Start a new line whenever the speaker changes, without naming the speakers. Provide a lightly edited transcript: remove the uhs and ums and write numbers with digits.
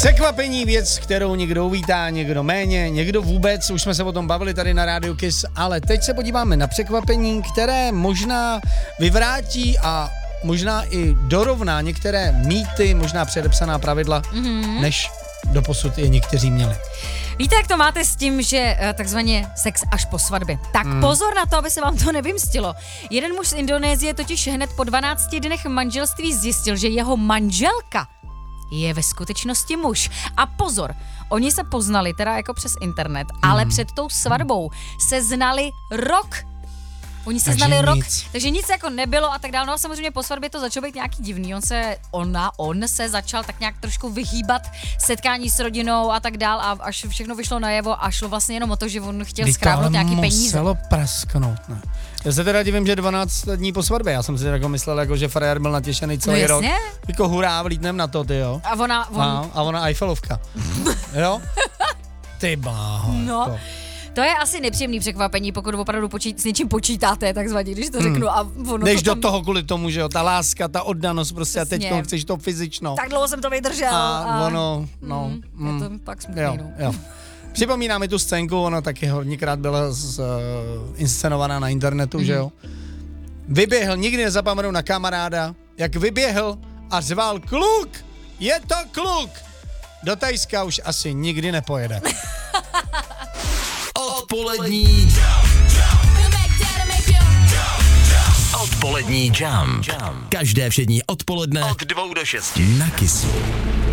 Překvapení, věc, kterou někdo uvítá, někdo méně, někdo vůbec, už jsme se o tom bavili tady na Radio Kiss, ale teď se podíváme na překvapení, které možná vyvrátí a možná i dorovná některé mýty, možná předepsaná pravidla, než doposud je někteří měli.
Víte, jak to máte s tím, že takzvaně sex až po svatbě? Tak pozor na to, aby se vám to nevymstilo. Jeden muž z Indonésie totiž hned po 12 dnech manželství zjistil, že jeho manželka je ve skutečnosti muž. A pozor, oni se poznali teda jako přes internet, ale před tou svatbou se znali rok. Oni se znali rok, takže nic jako nebylo a tak dále. No a samozřejmě po svatbě to začalo být nějaký divný. On se začal tak nějak trošku vyhýbat setkání s rodinou a tak dál a až všechno vyšlo najevo a šlo vlastně jenom o to, že on chtěl skrábnout nějaký peníze.
Muselo prasknout, ne? Já se teda divím, že 12 dní po svatbě. Já jsem si jako myslel, jako, že frajer byl natěšený celý rok. Jako hurá, vlítnem na to, ty jo.
A
ona Eiffelovka. Jo? Ty bláho.
No.
Jako.
To je asi nepříjemný překvapení, pokud opravdu s něčím počítáte, takzvaně, když to řeknu. A ono
než
to tam...
do toho kvůli tomu, že jo, ta láska, ta oddanost prostě a teď chceš to fyzično.
Tak dlouho jsem to vydržel.
A ono,
je to pak smutný,
jo. Připomíná mi tu scénku, ona taky hodněkrát byla inscenovaná na internetu, že jo. Vyběhl, nikdy nezapomenu na kamaráda, jak vyběhl a řval kluk, je to kluk. Do Tajska už asi nikdy nepojede.
Odpolední jam. Každé všední odpoledne od 2 do 6 na Kissu.